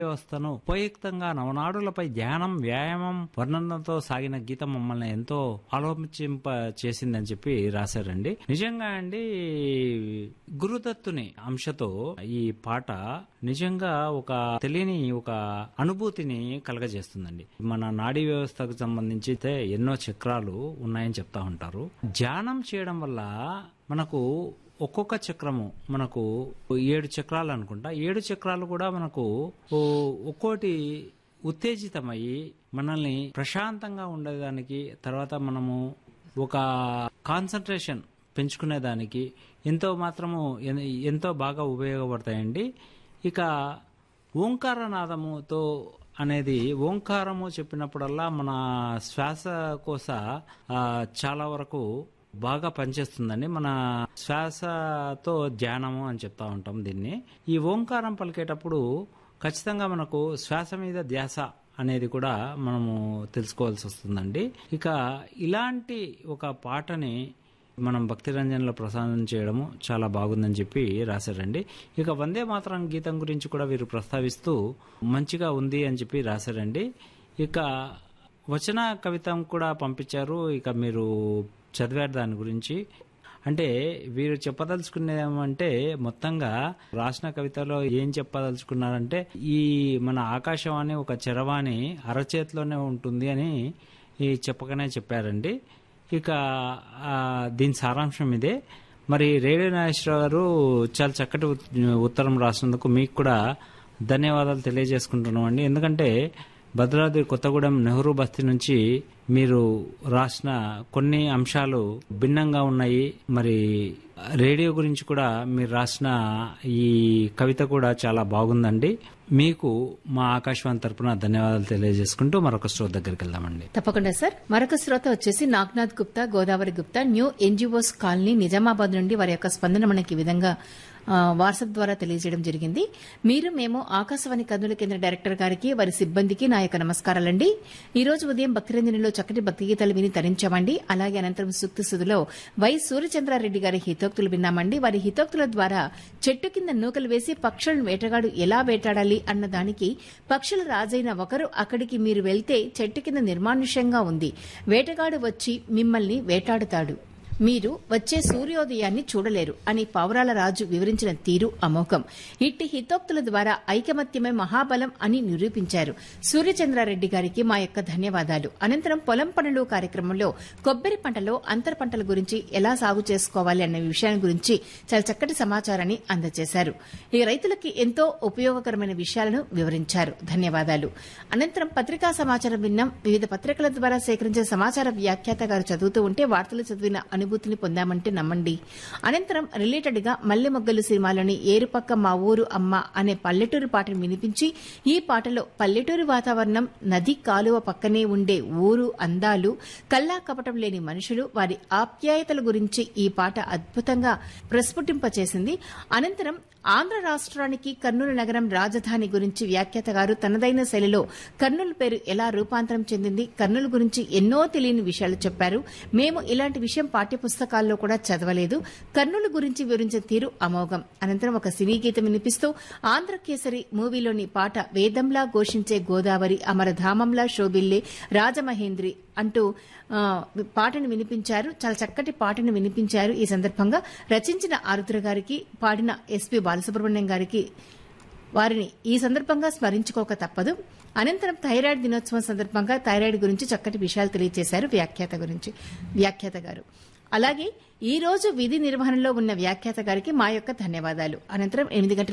వ్యవస్థను ఉపయుక్తంగా నవనాడులపై ధ్యానం, వ్యాయామం, వర్ణనతో సాగిన గీతం మమ్మల్ని ఎంతో ఆలోచింప చేసిందని చెప్పి రాశారండి. నిజంగా అండి, గురుదత్తుని అంశతో ఈ పాట నిజంగా ఒక తెలియని ఒక అనుభూతిని కలగజేస్తుందండి. మన నాడీ వ్యవస్థకు సంబంధించి ఎన్నో చక్రాలు ఉన్నాయని చెప్తా ఉంటారు. ధ్యానం చేయడం వల్ల మనకు ఒక్కొక్క చక్రము మనకు 7 చక్రాలు అనుకుంటా. 7 చక్రాలు కూడా మనకు ఒక్కోటి ఉత్తేజితమయ్యి మనల్ని ప్రశాంతంగా ఉండేదానికి, తర్వాత మనము ఒక కాన్సన్ట్రేషన్ పెంచుకునేదానికి ఎంతో బాగా ఉపయోగపడతాయండి. ఇక ఓంకారనాదముతో అనేది, ఓంకారము చెప్పినప్పుడల్లా మన శ్వాసకోశ చాలా వరకు బాగా పనిచేస్తుందండి. మన శ్వాసతో ధ్యానము అని చెప్తా ఉంటాం దీన్ని. ఈ ఓంకారం పలికేటప్పుడు ఖచ్చితంగా మనకు శ్వాస మీద ధ్యాస అనేది కూడా మనము తెలుసుకోవాల్సి వస్తుందండి. ఇక ఇలాంటి ఒక పాటని మనం భక్తి రంజన్లో ప్రసారం చేయడము చాలా బాగుందని చెప్పి రాశారండి. ఇక వందే మాతరం గీతం గురించి కూడా వీరు ప్రస్తావిస్తూ మంచిగా ఉంది అని చెప్పి రాశారండి. ఇక వచన కవితం కూడా పంపించారు. ఇక మీరు చదివారు దాని గురించి. అంటే వీరు చెప్పదలుచుకునేదేమంటే, మొత్తంగా రాసిన కవితలో ఏం చెప్పదలుచుకున్నారంటే, ఈ మన ఆకాశవాణి ఒక చరవాణి అరచేతిలోనే ఉంటుంది అని చెప్పకనే చెప్పారండి. ఇక దీని సారాంశం ఇదే. మరి రేడియో నాగేశ్వరరావు గారు చాలా చక్కటి ఉత్తరం రాసినందుకు మీకు కూడా ధన్యవాదాలు తెలియజేసుకుంటున్నాం అండి. ఎందుకంటే భద్రాద్రి కొత్తగూడెం నెహ్రూ బస్తీ నుంచి మీరు రాసిన కొన్ని అంశాలు భిన్నంగా ఉన్నాయి. మరి రేడియో గురించి కూడా మీరు రాసిన ఈ కవిత కూడా చాలా బాగుందండి. మీకు మా ఆకాశవాణి తరపున ధన్యవాదాలు తెలియజేసుకుంటూ మరొక శ్రోత దగ్గరికి వెళ్దామండి. తప్పకుండా సార్. మరొక శ్రోత వచ్చేసి Nagnath Gupta, Godavari Gupta, new NGOs colony, Nizamabad నుండి వారి యొక్క స్పందన మనకి ఈ విధంగా వాట్సాప్ ద్వారా తెలియజేయడం జరిగింది. మేము ఆకాశవాణి కర్నూలు కేంద్ర డైరెక్టర్ గారికి, వారి సిబ్బందికి నా యొక్క నమస్కారాలండి. ఈ రోజు ఉదయం భక్తిరంజనిలో చక్కటి భక్తి గీతాలు విని తరించామండి. అలాగే అనంతరం సూక్తి సుధులో వై సూర్యచంద్రారెడ్డి గారి హితోక్తులు విన్నామండి. వారి హితోక్తుల ద్వారా చెట్టు కింద నూకలు వేసి పక్షులను వేటగాడు ఎలా వేటాడాలి అన్న దానికి పక్షుల రాజైన ఒకరు అక్కడికి మీరు వెళ్తే చెట్టు కింద నిర్మానుష్యంగా ఉంది, వేటగాడు వచ్చి మిమ్మల్ని వేటాడుతాడు, మీరు వచ్చే సూర్యోదయాన్ని చూడలేరు అని పావురాల రాజు వివరించిన తీరు అమోఘం. ఇట్టి హితోక్తుల ద్వారా ఐకమత్యమే మహాబలం అని నిరూపించారు. సూర్యచంద్రారెడ్డి గారికి మా యొక్క ధన్యవాదాలు. అనంతరం పొలం పనులు కార్యక్రమంలో కొబ్బరి పంటలో అంతర పంటల గురించి ఎలా సాగు చేసుకోవాలి అన్న విషయాన్ని గురించి చాలా చక్కటి సమాచారాన్ని అందజేశారు. ఈ రైతులకి ఎంతో ఉపయోగకరమైన విషయాలను వివరించారు. ధన్యవాదాలు. అనంతరం పత్రికా సమాచారం విన్నాం. వివిధ పత్రికల ద్వారా సేకరించిన సమాచార వ్యాఖ్యాత గారు చదువుతూ ఉంటే వార్తలు చదివిన అనుభూతిని పొందామంటే నమ్మండి. అనంతరం రిలేటెడ్ గా మల్లె మొగ్గలు సినిమాలోని ఏరుపక్క మా ఊరు అమ్మ అనే పల్లెటూరు పాటను వినిపించి, ఈ పాటలో పల్లెటూరు వాతావరణం, నది కాలువ పక్కనే ఉండే ఊరు అందాలు, కల్లా కపటం లేని మనుషులు, వారి ఆప్యాయతల గురించి ఈ పాట అద్భుతంగా ప్రస్ఫుటింపచేసింది. అనంతరం ఆంధ్ర రాష్ట్రానికి కర్నూలు నగరం రాజధాని గురించి వ్యాఖ్యాత గారు తనదైన శైలిలో కర్నూలు పేరు ఎలా రూపాంతరం చెందింది, కర్నూలు గురించి ఎన్నో తెలియని విషయాలు చెప్పారు. మేము ఇలాంటి విషయం పాఠ్యపుస్తకాల్లో కూడా చదవలేదు. కర్నూలు గురించి వివరించిన తీరు అమోఘం. అనంతరం ఒక సినీ గీతం వినిపిస్తూ ఆంధ్రకేసరి మూవీలోని పాట వేదంలా ఘోషించే గోదావరి, అమరధామంలా శోభిల్లే రాజమహేంద్రి అంటూ పాటను వినిపించారు. చాలా చక్కటి పాటను వినిపించారు. ఈ సందర్భంగా రచించిన ఆరుద్ర గారికి, పాడిన ఎస్పీ బాలసుబ్రహ్మణ్యం గారికి వారిని ఈ సందర్భంగా స్మరించుకోక తప్పదు. అనంతరం థైరాయిడ్ దినోత్సవం సందర్భంగా థైరాయిడ్ గురించి చక్కటి విషయాలు తెలియజేశారు వ్యాఖ్యాత గారు. అలాగే ఈ రోజు విధి నిర్వహణలో ఉన్న వ్యాఖ్యాత గారికి మా యొక్క ధన్యవాదాలు. అనంతరం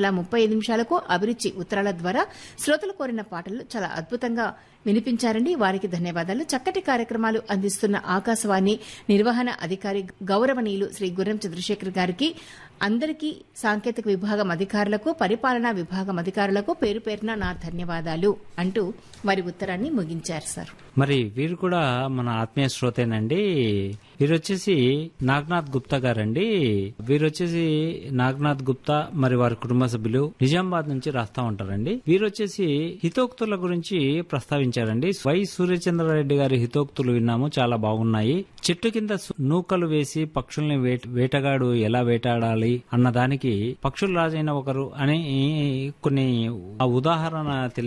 8:35 అభిరుచి ఉత్తరాల ద్వారా శ్రోతలు కోరిన పాటలు చాలా అద్భుతంగా వినిపించారండి. వారికి ధన్యవాదాలు. చక్కటి కార్యక్రమాలు అందిస్తున్న ఆకాశవాణి నిర్వహణ అధికారి గౌరవనీయులు శ్రీ గుర్రం చంద్రశేఖర్ గారికి, అందరికీ సాంకేతిక విభాగం అధికారులకు, పరిపాలనా విభాగం అధికారులకు పేరు పేరున నా ధన్యవాదాలు అంటూ వారి ఉత్తరాన్ని ముగించారు సార్. మరి వీరు కూడా మన ఆత్మీయ శ్రోతేనండి. వీరు వచ్చేసి నాగ్నాథ్ నాగనాథ్ గుప్తా గారండి. వీరు వచ్చేసి నాగనాథ్ గుప్తా మరి వారి కుటుంబ సభ్యులు నిజామాబాద్ నుంచి రాస్తా ఉంటారండి. వీరు వచ్చేసి హితోక్తుల గురించి ప్రస్తావించారండి. వై సూర్యచంద్రారెడ్డి గారి హితోక్తులు విన్నాము, చాలా బాగున్నాయి. చెట్టు కింద నూకలు వేసి పక్షుల్ని వేటగాడు ఎలా వేటాడాలి అన్న దానికి పక్షుల రాజైన ఒకరు అని కొన్ని ఉదాహరణ